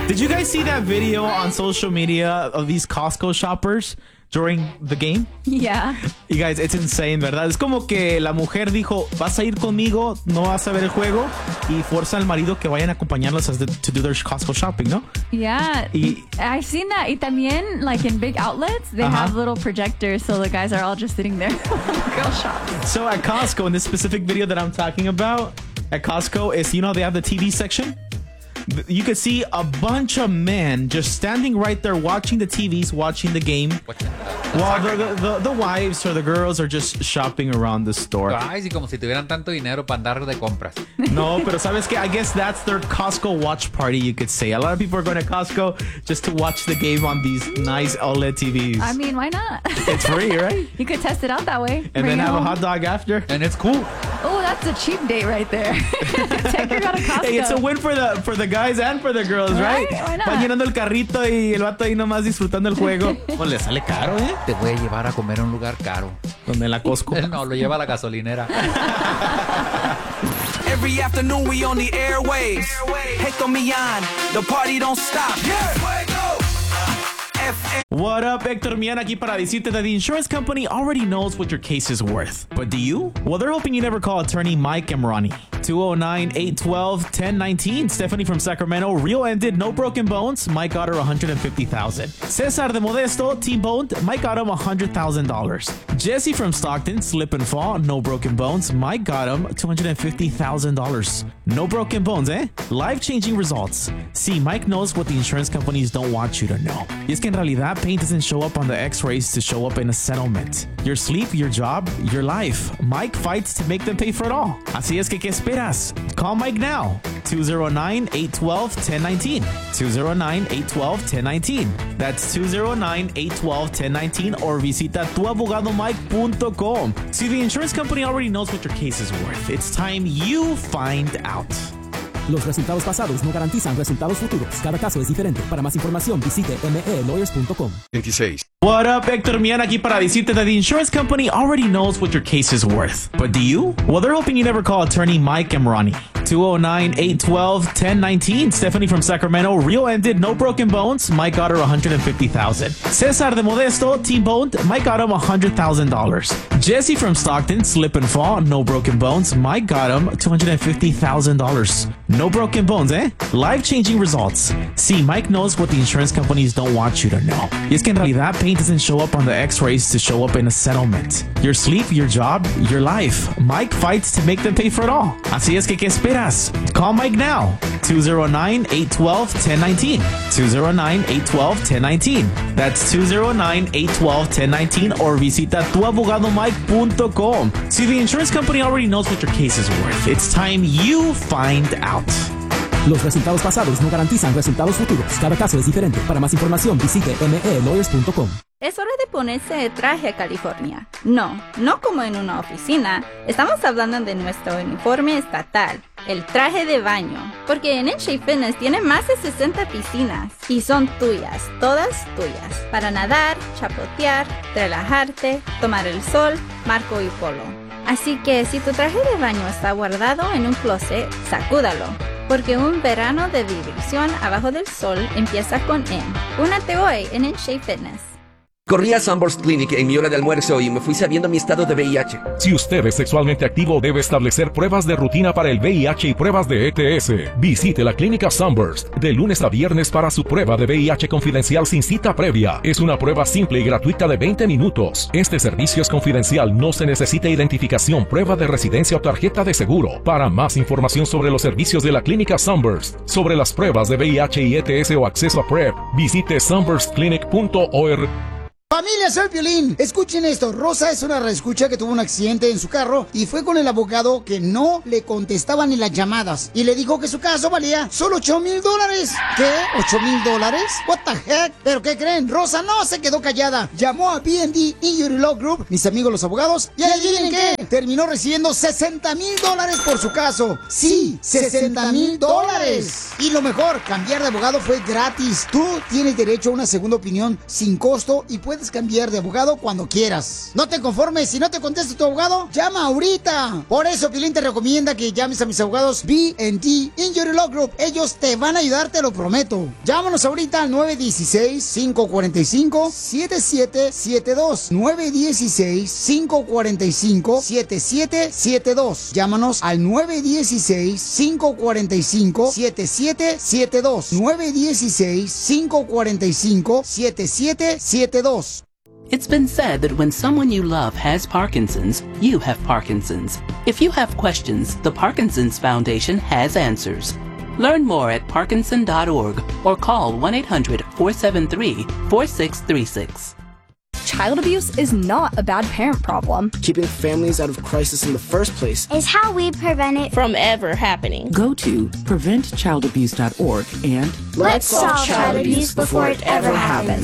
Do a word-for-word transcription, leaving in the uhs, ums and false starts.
Did you guys see that video on social media of these Costco shoppers during the game? Yeah. You guys, it's insane, ¿verdad? Es como que la mujer dijo, vas a ir conmigo, no vas a ver el juego, y fuerza al marido que vayan a acompañarlos as the, to do their Costco shopping, ¿no? Yeah. Y, I've seen that. Y también, like in big outlets, they uh-huh. have little projectors, so the guys are all just sitting there. Girl shop. So at Costco, in this specific video that I'm talking about, at Costco, is, you know, they have the T V section. You could see a bunch of men just standing right there watching the T Vs, watching the game, while the, the, the, the wives or the girls are just shopping around the store. Ay, sí, como si tuvieran tanto dinero para andar de compras. No, pero sabes que I guess that's their Costco watch party, you could say. A lot of people are going to Costco just to watch the game on these nice OLED T Vs. I mean, why not? It's free, right? You could test it out that way. And Bring then it have home. a hot dog after. And it's cool. Oh, that's a cheap date right there. Take her out of Costco. Hey, it's a win for the for the guys and for the girls, right? Right, why not? Van llenando el carrito y el vato ahí nomás disfrutando el juego. Pues le sale caro, ¿eh? Te voy a llevar a comer a un lugar caro. Donde en la Costco. No, lo lleva a la gasolinera. Every afternoon we on the airwaves. Hector Millán, the party don't stop. What up, Hector Millán aquí para decirte that the insurance company already knows what your case is worth. But do you? Well, they're hoping you never call attorney Mike Emrani. two oh nine, eight one two, one oh one nine. Stephanie from Sacramento. Rio ended, no broken bones. Mike got her one hundred fifty thousand dollars. Cesar de Modesto, T-boned. Mike got him one hundred thousand dollars. Jesse from Stockton, slip and fall, no broken bones. Mike got him two hundred fifty thousand dollars. No broken bones, eh? Life-changing results. See, Mike knows what the insurance companies don't want you to know. Y es que en realidad, pain doesn't show up on the x-rays to show up in a settlement. Your sleep, your job, your life. Mike fights to make them pay for it all. Así es que, ¿qué esperas? Call Mike now. two oh nine, eight one two, one oh one nine. two oh nine, eight one two, one oh one nine. That's two oh nine, eight one two, one oh one nine or visita tu abogado mike punto com. See, the insurance company already knows what your case is worth. It's time you find out. Los resultados pasados no garantizan resultados futuros. Cada caso es diferente. Para más información, visite m e lawyers punto com. veintiséis. What up, Hector Millán aquí para decirte that the insurance company already knows what your case is worth. But do you? Well, they're hoping you never call attorney Mike Emrani. two oh nine, eight one two, one oh one nine. Stephanie from Sacramento. Rio ended, no broken bones. Mike got her one hundred fifty thousand dollars. Cesar de Modesto, T-boned. Mike got him one hundred thousand dollars. Jesse from Stockton, slip and fall, no broken bones. Mike got him two hundred fifty thousand dollars. No broken bones, eh? Life-changing results. See, Mike knows what the insurance companies don't want you to know. Y es que en realidad, pain doesn't show up on the x-rays to show up in a settlement. Your sleep, your job, your life. Mike fights to make them pay for it all. Así es que, ¿qué esperas? Call Mike now. two oh nine, eight one two, one oh one nine. two oh nine, eight one two, one oh one nine. That's two oh nine, eight one two, one oh one nine or visita tu abogado mike punto com. See, the insurance company already knows what your case is worth. It's time you find out. Los resultados pasados no garantizan resultados futuros. Cada caso es diferente. Para más información, visite m e lawyers punto com. Es hora de ponerse de traje a California. No, no como en una oficina. Estamos hablando de nuestro uniforme estatal, el traje de baño. Porque en N-Shape Fitness tiene más de sesenta piscinas y son tuyas, todas tuyas. Para nadar, chapotear, relajarte, tomar el sol, marco y polo. Así que si tu traje de baño está guardado en un closet, sacúdalo. Porque un verano de diversión abajo del sol empieza con N. Únete hoy en N-Shape Fitness. Corrí a Sunburst Clinic en mi hora de almuerzo y me fui sabiendo mi estado de V I H. Si usted es sexualmente activo, debe establecer pruebas de rutina para el V I H y pruebas de E T S. Visite la clínica Sunburst de lunes a viernes para su prueba de V I H confidencial sin cita previa. Es una prueba simple y gratuita de veinte minutos. Este servicio es confidencial, no se necesita identificación, prueba de residencia o tarjeta de seguro. Para más información sobre los servicios de la clínica Sunburst, sobre las pruebas de V I H y E T S o acceso a PrEP, visite sunburst clinic punto org. Familia, soy Piolín. Escuchen esto. Rosa es una reescucha que tuvo un accidente en su carro y fue con el abogado que no le contestaba ni las llamadas. Y le dijo que su caso valía solo ocho mil dólares. ¿Qué? ¿ocho mil dólares? What the heck? ¿Pero qué creen? Rosa no se quedó callada. Llamó a B and D Injury Law Group, mis amigos los abogados, y adivinen qué. Terminó recibiendo sesenta mil dólares por su caso. Sí, sesenta mil dólares. Y lo mejor, cambiar de abogado fue gratis. Tú tienes derecho a una segunda opinión sin costo y puedes puedes cambiar de abogado cuando quieras. No te conformes, si no te contesta tu abogado, llama ahorita. Por eso Piolín te recomienda que llames a mis abogados B and T Injury Law Group. Ellos te van a ayudar, te lo prometo. Llámanos ahorita al nueve uno seis, cinco cuatro cinco, siete siete siete dos. nueve uno seis, cinco cuatro cinco, siete siete siete dos. Llámanos al nueve uno seis, cinco cuatro cinco, siete siete siete dos. nueve uno seis, cinco cuatro cinco, siete siete siete dos. It's been said that when someone you love has Parkinson's, you have Parkinson's. If you have questions, the Parkinson's Foundation has answers. Learn more at parkinson dot org or call one eight hundred, four seven three, four six three six. Child abuse is not a bad parent problem. Keeping families out of crisis in the first place is how we prevent it from ever happening. Go to prevent child abuse dot org and let's solve child abuse before it ever happens.